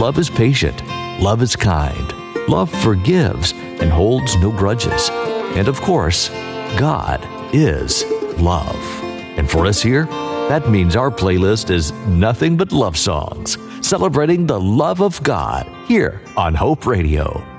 love is patient, love is kind, love forgives and holds no grudges. And of course, God is love. And for us here, that means our playlist is nothing but love songs, celebrating the love of God here on Hope Radio.